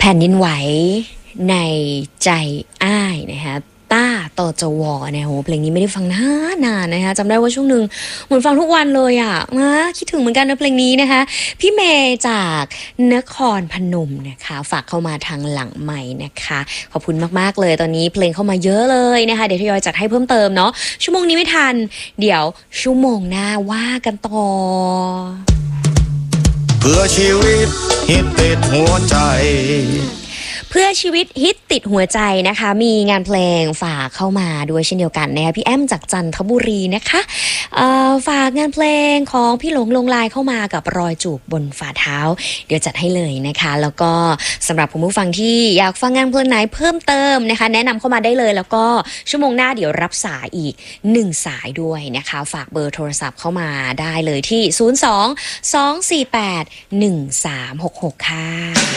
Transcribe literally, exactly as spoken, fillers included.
ผ่นดินไหวในใจอ้ายนะคะต้าต่อจวเนี่ยโหเพลงนี้ไม่ได้ฟังนานนานนะคะจำได้ว่าช่วงหนึ่งเหมือนฟังทุกวันเลยอ่ะนะคิดถึงเหมือนกันนะเพลงนี้นะคะพี่เมย์จากนครพนมนะคะฝากเข้ามาทางหลังใหม่นะคะขอบคุณมากๆเลยตอนนี้เพลงเข้ามาเยอะเลยนะคะเดี๋ยวทยอยจัดให้เพิ่มเติมเนาะชั่วโมงนี้ไม่ทันเดี๋ยวชั่วโมงหน้าว่ากันต่อเพื่อชีวิตฮิตติดหัวใจเพื่อชีวิตฮิตติดหัวใจนะคะมีงานเพลงฝากเข้ามาด้วยเช่นเดียวกันนะคะพี่แอมจากจันทบุรีนะคะฝากงานเพลงของพี่หลงลงลายเข้ามากับรอยจูบบนฝ่าเท้าเดี๋ยวจัดให้เลยนะคะแล้วก็สำหรับคุณผู้ฟังที่อยากฟังงานเพลงไหนเพิ่มเติมนะคะแนะนำเข้ามาได้เลยแล้วก็ชั่วโมงหน้าเดี๋ยวรับสายอีกหนึ่งสายด้วยนะคะฝากเบอร์โทรศัพท์เข้ามาได้เลยที่ศูนย์ สอง สอง สี่ แปด หนึ่ง สาม หก หกค่ะ